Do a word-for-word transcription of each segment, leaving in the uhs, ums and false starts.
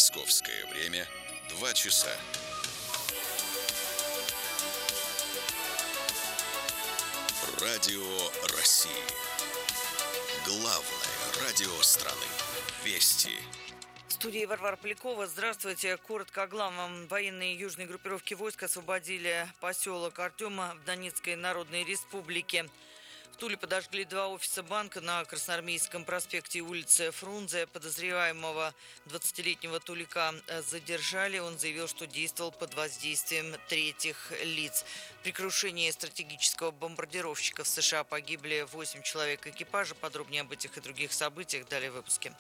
Московское время два часа. Радио России. Главное радио страны. Вести. В студии Варвара Полякова. Здравствуйте. Коротко о главном. Военные южной группировки войск освободили поселок Артема в Донецкой Народной Республике. В Туле подожгли два офиса банка на Красноармейском проспекте и улице Фрунзе. Подозреваемого двадцатилетнего тулика задержали. Он заявил, что действовал под воздействием третьих лиц. При крушении стратегического бомбардировщика в США погибли восемь человек экипажа. Подробнее об этих и других событиях далее в выпуске.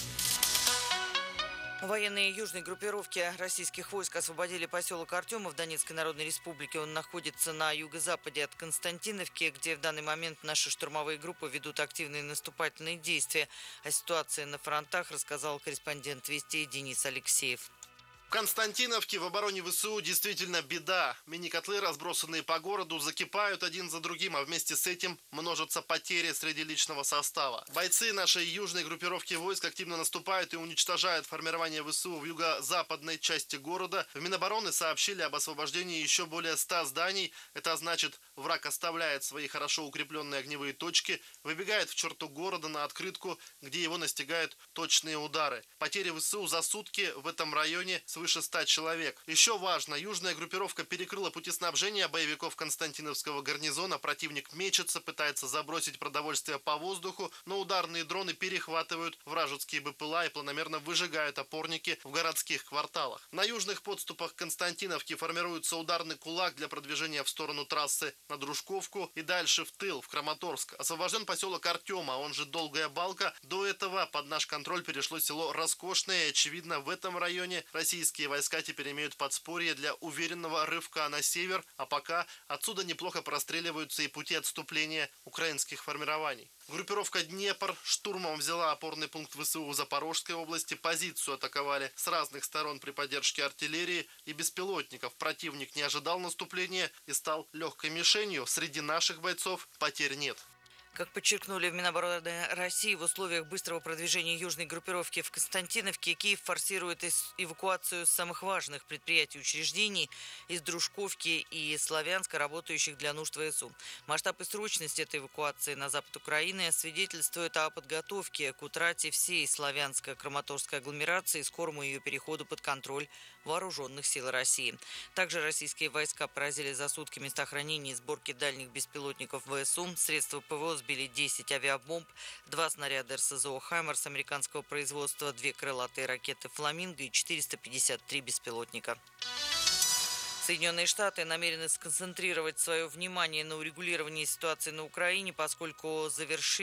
Военные южной группировки российских войск освободили поселок Артема в Донецкой Народной Республике. Он находится на юго-западе от Константиновки, где в данный момент наши штурмовые группы ведут активные наступательные действия. О ситуации на фронтах рассказал корреспондент «Вести» Денис Алексеев. В Константиновке в обороне ВСУ действительно беда. Мини-котлы, разбросанные по городу, закипают один за другим, а вместе с этим множатся потери среди личного состава. Бойцы нашей южной группировки войск активно наступают и уничтожают формирование ВСУ в юго-западной части города. В Минобороны сообщили об освобождении еще более ста зданий. Это значит, враг оставляет свои хорошо укрепленные огневые точки, выбегает в черту города на открытку, где его настигают точные удары. Потери ВСУ за сутки в этом районе свыше ста человек. Еще важно, южная группировка перекрыла пути снабжения боевиков Константиновского гарнизона. Противник мечется, пытается забросить продовольствие по воздуху, но ударные дроны перехватывают вражеские БПЛА и планомерно выжигают опорники в городских кварталах. На южных подступах Константиновки формируется ударный кулак для продвижения в сторону трассы на Дружковку и дальше в тыл, в Краматорск. Освобожден поселок Артема, он же Долгая Балка. До этого под наш контроль перешло село Роскошное, и, очевидно, в этом районе российские Российские войска теперь имеют подспорье для уверенного рывка на север, а пока отсюда неплохо простреливаются и пути отступления украинских формирований. Группировка «Днепр» штурмом взяла опорный пункт ВСУ в Запорожской области. Позицию атаковали с разных сторон при поддержке артиллерии и беспилотников. Противник не ожидал наступления и стал легкой мишенью. Среди наших бойцов потерь нет. Как подчеркнули в Минобороны России, в условиях быстрого продвижения южной группировки в Константиновке Киев форсирует эвакуацию самых важных предприятий и учреждений из Дружковки и Славянска, работающих для нужд ВСУ. Масштаб и срочность этой эвакуации на запад Украины свидетельствует о подготовке к утрате всей славянско-краматорской агломерации и скорому ее переходу под контроль вооруженных сил России. Также российские войска поразили за сутки места хранения и сборки дальних беспилотников ВСУ, средства ПВО сбили десять авиабомб, два снаряда РСЗО «Хаймерс» американского производства, две крылатые ракеты «Фламинго» и четыреста пятьдесят три беспилотника. Соединенные Штаты намерены сконцентрировать свое внимание на урегулировании ситуации на Украине, поскольку завершили